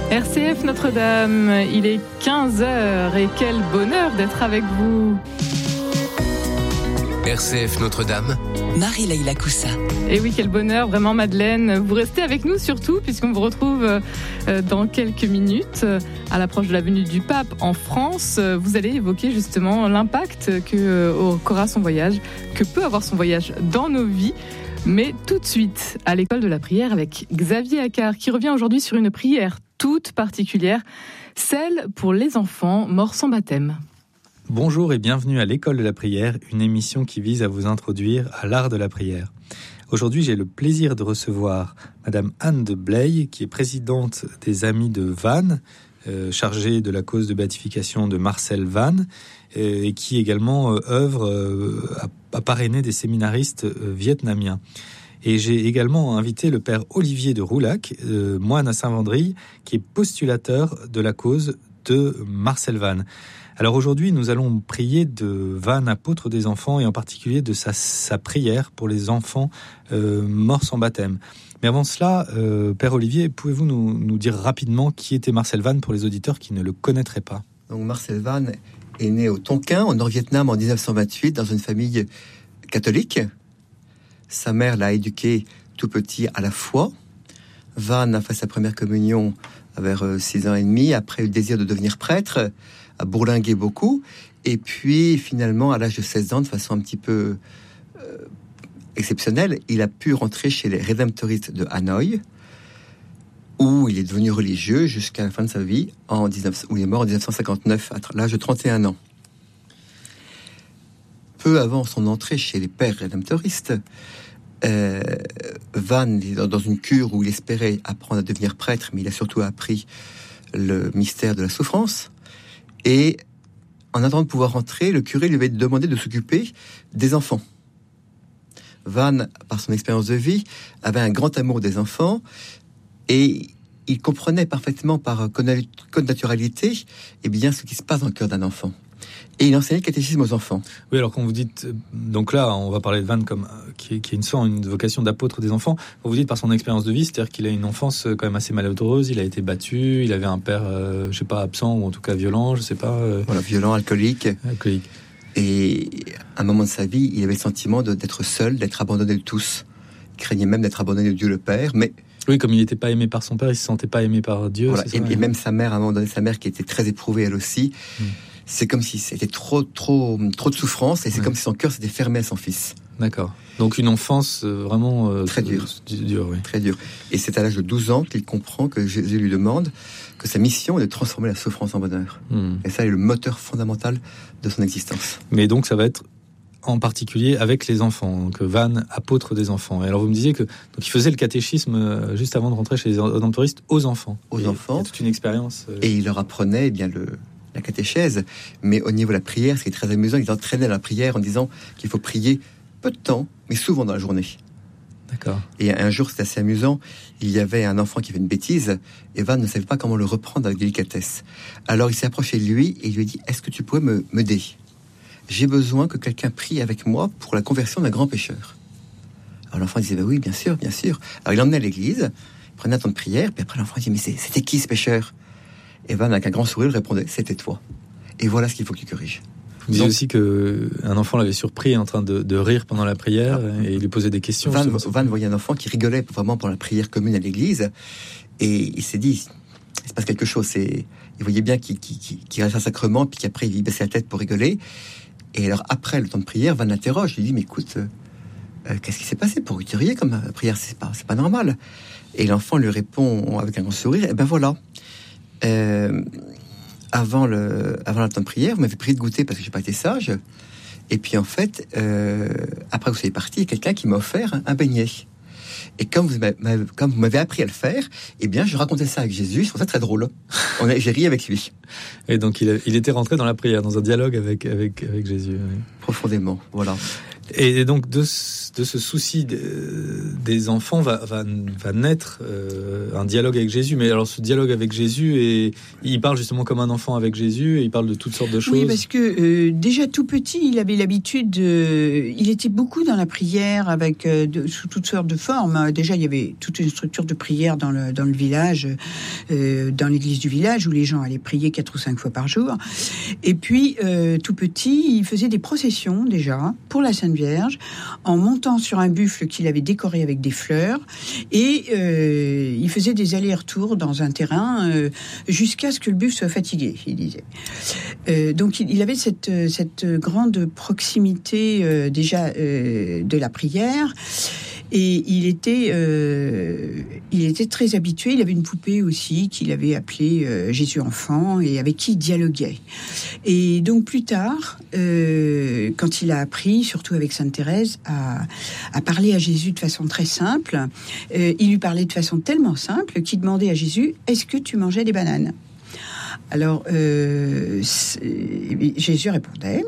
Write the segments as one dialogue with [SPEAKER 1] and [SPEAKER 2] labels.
[SPEAKER 1] RCF Notre-Dame, il est 15h et quel bonheur d'être avec vous.
[SPEAKER 2] RCF Notre-Dame,
[SPEAKER 3] Marie-Leila Coussa.
[SPEAKER 1] Et oui, quel bonheur, vraiment Madeleine. Vous restez avec nous surtout, puisqu'on vous retrouve dans quelques minutes à l'approche de la venue du pape en France. Vous allez évoquer justement l'impact qu'aura son voyage, que peut avoir son voyage dans nos vies. Mais tout de suite, à l'école de la prière avec Xavier Accard, qui revient aujourd'hui sur une prière toute particulière, celle pour les enfants morts sans baptême.
[SPEAKER 4] Bonjour et bienvenue à l'école de la prière, une émission qui vise à vous introduire à l'art de la prière. Aujourd'hui, j'ai le plaisir de recevoir Madame Anne de Blaye, qui est présidente des Amis de Vannes, chargée de la cause de béatification de Marcel Vannes, et qui également œuvre à parrainer des séminaristes vietnamiens. Et j'ai également invité le père Olivier de Roulac, moine à Saint-Vendry, qui est postulateur de la cause de Marcel Vannes. Alors aujourd'hui, nous allons prier de Vannes, apôtre des enfants, et en particulier de sa prière pour les enfants morts sans baptême. Mais avant cela, Père Olivier, pouvez-vous nous dire rapidement qui était Marcel Vannes pour les auditeurs qui ne le connaîtraient pas ?
[SPEAKER 5] Donc Marcel Vannes est né au Tonkin, au Nord-Vietnam, en 1928, dans une famille catholique. Sa mère l'a éduqué tout petit à la foi. Vannes a fait sa première communion vers 6 ans et demi, après le désir de devenir prêtre, a bourlingué beaucoup, et puis finalement, à l'âge de 16 ans, de façon un petit peu exceptionnelle, il a pu rentrer chez les rédemptoristes de Hanoï, où il est devenu religieux jusqu'à la fin de sa vie, où il est mort en 1959, à l'âge de 31 ans. Peu avant son entrée chez les pères rédemptoristes, Vannes est dans une cure où il espérait apprendre à devenir prêtre, mais il a surtout appris le mystère de la souffrance. Et en attendant de pouvoir rentrer, le curé lui avait demandé de s'occuper des enfants. Vannes, par son expérience de vie, avait un grand amour des enfants et il comprenait parfaitement par connaturalité ce qui se passe dans le cœur d'un enfant. Et il enseignait le catéchisme aux enfants.
[SPEAKER 4] Oui, alors quand vous dites, donc là, on va parler de Vannes comme qui est une vocation d'apôtre des enfants. Quand vous dites par son expérience de vie, c'est-à-dire qu'il a une enfance quand même assez malheureuse. Il a été battu, il avait un père, absent ou en tout cas violent,
[SPEAKER 5] violent, alcoolique. Et à un moment de sa vie, il avait le sentiment d'être seul, d'être abandonné de tous. Il craignait même d'être abandonné de Dieu le Père, mais
[SPEAKER 4] oui, comme il n'était pas aimé par son père, il se sentait pas aimé par Dieu.
[SPEAKER 5] Voilà. Et même sa mère, à un moment donné, sa mère qui était très éprouvée elle aussi. C'est comme si c'était trop de souffrance, et c'est comme si son cœur s'était fermé à son fils.
[SPEAKER 4] D'accord. Donc une enfance vraiment
[SPEAKER 5] très dure.
[SPEAKER 4] Oui.
[SPEAKER 5] Très dure. Et c'est à l'âge de 12 ans qu'il comprend que Jésus lui demande que sa mission est de transformer la souffrance en bonheur. Et ça est le moteur fondamental de son existence.
[SPEAKER 4] Mais donc ça va être en particulier avec les enfants, donc Vannes, apôtre des enfants. Et alors vous me disiez que donc il faisait le catéchisme juste avant de rentrer chez les rédemptoristes aux enfants.
[SPEAKER 5] Aux enfants.
[SPEAKER 4] Il y a toute une expérience.
[SPEAKER 5] Et il leur apprenait la catéchèse, mais au niveau de la prière, ce qui est très amusant, il entraînait la prière en disant qu'il faut prier peu de temps, mais souvent dans la journée.
[SPEAKER 4] D'accord.
[SPEAKER 5] Et un jour, c'est assez amusant, il y avait un enfant qui fait une bêtise, et Vannes ne savait pas comment le reprendre avec délicatesse. Alors il s'est approché de lui et il lui a dit « Est-ce que tu pourrais m'aider ? J'ai besoin que quelqu'un prie avec moi pour la conversion d'un grand pécheur. » Alors l'enfant disait « Oui, bien sûr, bien sûr. » Alors il l'emmenait à l'église, il prenait un temps de prière, puis après l'enfant dit « Mais c'était qui ce pécheur ?» Et Vannes, avec un grand sourire, répondait « C'était toi. » Et voilà ce qu'il faut que tu corriges.
[SPEAKER 4] Vous disiez aussi qu'un enfant l'avait surpris en train de rire pendant la prière et il lui posait des questions.
[SPEAKER 5] Vannes voyait un enfant qui rigolait vraiment pour la prière commune à l'église et il s'est dit « Il se passe quelque chose. » Il voyait bien qu'il reste un sacrement puis qu'après il baissait la tête pour rigoler. Et alors après le temps de prière, Vannes l'interroge. Il lui dit « Mais écoute, qu'est-ce qui s'est passé pour que tu riais comme prière ? C'est pas normal. » Et l'enfant lui répond avec un grand sourire « Eh ben voilà. Avant le temps de prière, vous m'avez prié de goûter parce que j'ai pas été sage. Et puis en fait, après vous soyez parti, il y a quelqu'un qui m'a offert un beignet. Et comme vous m'avez appris à le faire, eh bien je racontais ça avec Jésus. Je trouvais ça très drôle. J'ai ri avec lui.
[SPEAKER 4] Et donc il était rentré dans la prière, dans un dialogue avec Jésus. Oui.
[SPEAKER 5] Profondément, voilà.
[SPEAKER 4] Et donc de ce souci des enfants va naître un dialogue avec Jésus. Mais alors ce dialogue avec Jésus, il parle justement comme un enfant avec Jésus, et il parle de toutes sortes de choses.
[SPEAKER 2] Oui, parce que déjà tout petit, il avait l'habitude, il était beaucoup dans la prière avec sous toutes sortes de formes. Déjà, il y avait toute une structure de prière dans le village, dans l'église du village, où les gens allaient prier 4 ou 5 fois par jour. Et puis, tout petit, il faisait des processions déjà pour la Sainte Vierge, en montant sur un buffle qu'il avait décoré avec des fleurs, et il faisait des allers-retours dans un terrain jusqu'à ce que le buffle soit fatigué, il disait. Donc il avait cette grande proximité déjà de la prière. Et il était très habitué. Il avait une poupée aussi qu'il avait appelée Jésus enfant, et avec qui il dialoguait. Et donc plus tard, quand il a appris, surtout avec Sainte Thérèse, à parler à Jésus de façon très simple, il lui parlait de façon tellement simple qu'il demandait à Jésus: est-ce que tu mangeais des bananes ? Alors Jésus répondait,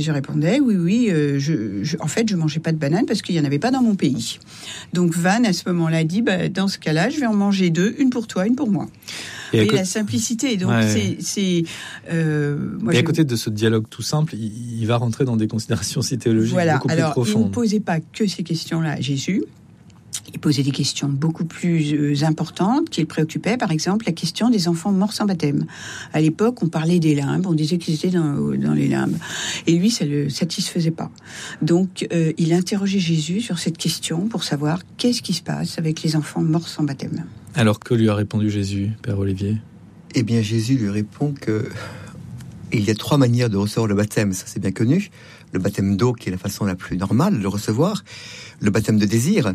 [SPEAKER 2] oui, en fait, je mangeais pas de bananes parce qu'il y en avait pas dans mon pays. Donc Van, à ce moment-là, a dit, dans ce cas-là, je vais en manger 2, une pour toi, une pour moi. Et la simplicité, donc c'est
[SPEAKER 4] moi, et à côté de ce dialogue tout simple, il va rentrer dans des considérations aussi théologiques beaucoup plus profondes.
[SPEAKER 2] Il ne posait pas que ces questions-là à Jésus. Il posait des questions beaucoup plus importantes qui le préoccupaient, par exemple la question des enfants morts sans baptême. À l'époque, on parlait des limbes, on disait qu'ils étaient dans les limbes. Et lui, ça ne le satisfaisait pas. Donc, il interrogeait Jésus sur cette question pour savoir qu'est-ce qui se passe avec les enfants morts sans baptême.
[SPEAKER 4] Alors, que lui a répondu Jésus, Père Olivier ?
[SPEAKER 5] Eh bien, Jésus lui répond que il y a 3 manières de recevoir le baptême, ça c'est bien connu. Le baptême d'eau, qui est la façon la plus normale de le recevoir. Le baptême de désir,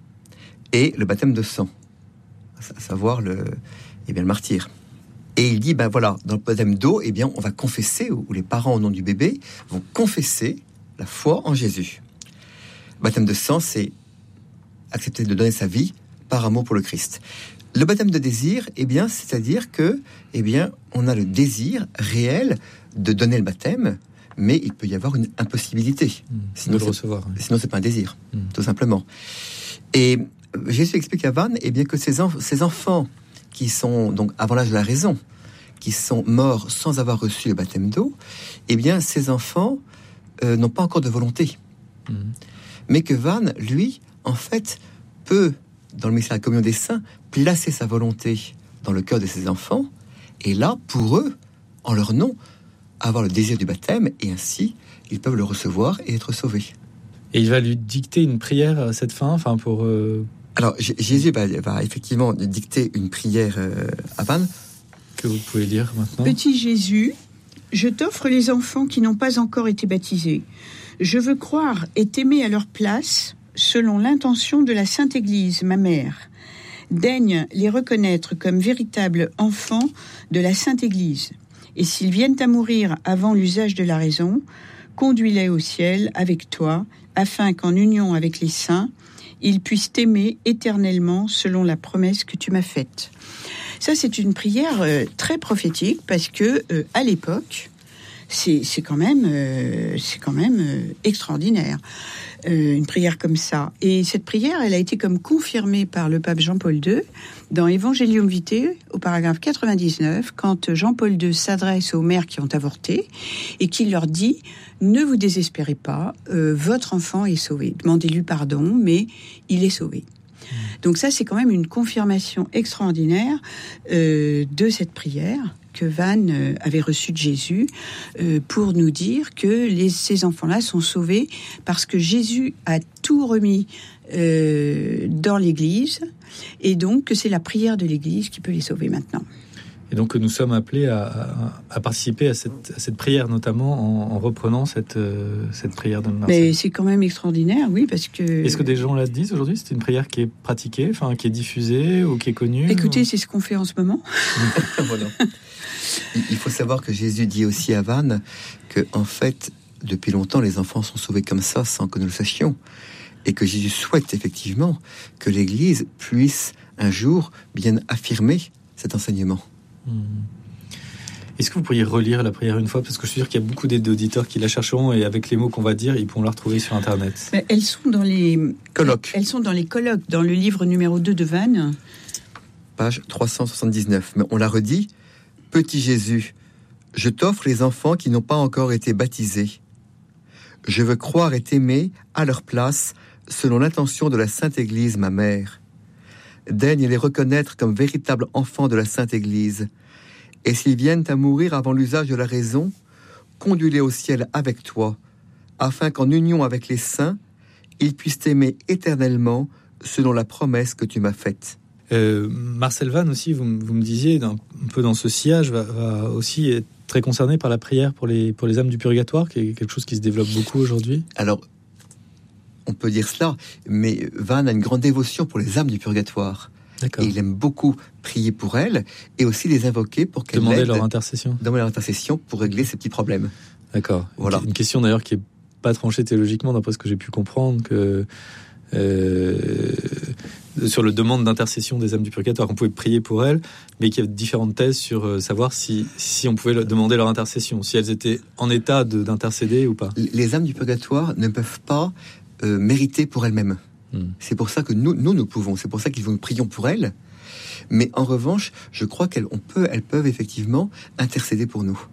[SPEAKER 5] et le baptême de sang, à savoir le martyre. Et il dit, dans le baptême d'eau, on va confesser, ou les parents au nom du bébé vont confesser la foi en Jésus. Le baptême de sang, c'est accepter de donner sa vie par amour pour le Christ. Le baptême de désir, c'est-à-dire que, on a le désir réel de donner le baptême, mais il peut y avoir une impossibilité.
[SPEAKER 4] Sinon, de le recevoir.
[SPEAKER 5] Sinon, c'est pas un désir, tout simplement. Et Jésus explique à Van que ces enfants qui sont donc avant l'âge de la raison, qui sont morts sans avoir reçu le baptême d'eau, ces enfants n'ont pas encore de volonté. Mais que Van, lui, en fait, peut, dans le mystère de la communion des saints, placer sa volonté dans le cœur de ses enfants, et là, pour eux, en leur nom, avoir le désir du baptême, et ainsi, ils peuvent le recevoir et être sauvés.
[SPEAKER 4] Et il va lui dicter une prière à cette fin, pour...
[SPEAKER 5] Alors, Jésus va effectivement dicter une prière à Van.
[SPEAKER 4] Que vous pouvez lire maintenant.
[SPEAKER 2] Petit Jésus, je t'offre les enfants qui n'ont pas encore été baptisés. Je veux croire et t'aimer à leur place, selon l'intention de la Sainte Église, ma mère. Daigne les reconnaître comme véritables enfants de la Sainte Église. Et s'ils viennent à mourir avant l'usage de la raison, conduis-les au ciel avec toi, afin qu'en union avec les saints, ils puissent t'aimer éternellement selon la promesse que tu m'as faite. Ça, c'est une prière très prophétique parce que à l'époque, c'est quand même extraordinaire, une prière comme ça. Et cette prière, elle a été comme confirmée par le pape Jean-Paul II dans Evangelium Vitae, au paragraphe 99, quand Jean-Paul II s'adresse aux mères qui ont avorté et qu'il leur dit: ne vous désespérez pas, votre enfant est sauvé. Demandez-lui pardon, mais il est sauvé. Donc ça, c'est quand même une confirmation extraordinaire de cette prière que Van avait reçue de Jésus pour nous dire que ces enfants-là sont sauvés parce que Jésus a tout remis dans l'Église, et donc que c'est la prière de l'Église qui peut les sauver maintenant.
[SPEAKER 4] Et donc nous sommes appelés à participer à cette prière, notamment en reprenant cette prière de Marseille.
[SPEAKER 2] Mais c'est quand même extraordinaire, oui, parce que...
[SPEAKER 4] Est-ce que des gens la disent aujourd'hui ? C'est une prière qui est pratiquée, qui est diffusée ou qui est connue ?
[SPEAKER 2] Écoutez, c'est ce qu'on fait en ce moment.
[SPEAKER 5] Voilà. Il faut savoir que Jésus dit aussi à Van que, en fait, depuis longtemps, les enfants sont sauvés comme ça, sans que nous le sachions. Et que Jésus souhaite effectivement que l'Église puisse un jour bien affirmer cet enseignement.
[SPEAKER 4] Est-ce que vous pourriez relire la prière une fois? Parce que je suis sûr qu'il y a beaucoup d'auditeurs qui la chercheront et avec les mots qu'on va dire, ils pourront la retrouver sur Internet.
[SPEAKER 2] Mais elles sont dans les
[SPEAKER 5] Colloques.
[SPEAKER 2] Elles sont dans les colloques, dans le livre numéro 2 de Vannes.
[SPEAKER 5] Page 379. Mais on la redit. Petit Jésus, je t'offre les enfants qui n'ont pas encore été baptisés. Je veux croire et t'aimer à leur place, selon l'intention de la Sainte Église, ma mère. Daigne les reconnaître comme véritables enfants de la Sainte Église. Et s'ils viennent à mourir avant l'usage de la raison, conduis-les au ciel avec toi, afin qu'en union avec les saints, ils puissent t'aimer éternellement, selon la promesse que tu m'as faite.
[SPEAKER 4] Marcel Vannes aussi, vous me disiez, un peu dans ce sillage, va aussi être très concerné par la prière pour les âmes du purgatoire, qui est quelque chose qui se développe beaucoup aujourd'hui.
[SPEAKER 5] Alors, on peut dire cela, mais Vannes a une grande dévotion pour les âmes du purgatoire.
[SPEAKER 4] D'accord.
[SPEAKER 5] Et il aime beaucoup prier pour elles et aussi les invoquer pour qu'elles
[SPEAKER 4] demander leur intercession
[SPEAKER 5] pour régler ces petits problèmes.
[SPEAKER 4] D'accord.
[SPEAKER 5] Voilà.
[SPEAKER 4] Une question d'ailleurs qui est pas tranchée théologiquement, d'après ce que j'ai pu comprendre, que sur le demande d'intercession des âmes du purgatoire, qu'on pouvait prier pour elles, mais qu'il y avait différentes thèses sur savoir si on pouvait demander leur intercession, si elles étaient en état d'intercéder ou pas.
[SPEAKER 5] Les âmes du purgatoire ne peuvent pas mériter pour elles-mêmes. C'est pour ça que nous pouvons. C'est pour ça qu'ils nous prions pour elles. Mais en revanche, je crois elles peuvent effectivement intercéder pour nous.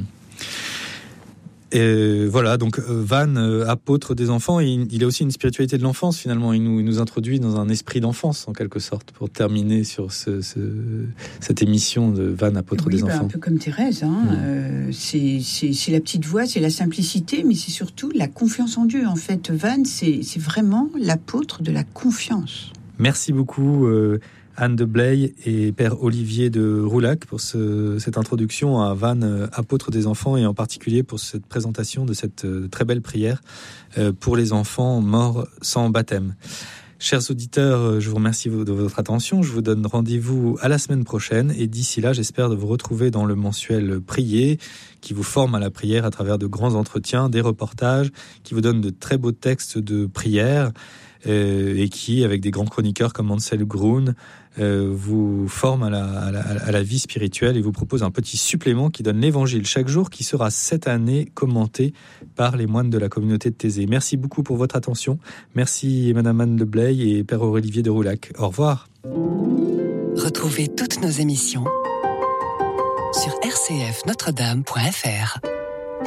[SPEAKER 4] Et voilà, donc Vannes, apôtre des enfants, il a aussi une spiritualité de l'enfance finalement. Il nous introduit dans un esprit d'enfance en quelque sorte, pour terminer sur cette émission de Vannes, apôtre des enfants.
[SPEAKER 2] Un peu comme Thérèse, c'est la petite voix, c'est la simplicité, mais c'est surtout la confiance en Dieu. En fait, Vannes, c'est vraiment l'apôtre de la confiance.
[SPEAKER 4] Merci beaucoup Anne de Blaye et Père Olivier de Roulac pour cette introduction à Vannes, apôtre des enfants, et en particulier pour cette présentation de cette très belle prière pour les enfants morts sans baptême. Chers auditeurs, je vous remercie de votre attention. Je vous donne rendez-vous à la semaine prochaine et d'ici là, j'espère de vous retrouver dans le mensuel Prier qui vous forme à la prière à travers de grands entretiens, des reportages, qui vous donne de très beaux textes de prière et qui, avec des grands chroniqueurs comme Ansel Grun, vous forme à la vie spirituelle et vous propose un petit supplément qui donne l'évangile chaque jour, qui sera cette année commenté par les moines de la communauté de Thésée. Merci beaucoup pour votre attention. Merci Madame Anne de Blaye et Père Olivier de Roulac. Au revoir.
[SPEAKER 3] Retrouvez toutes nos émissions sur rcfnotredame.fr.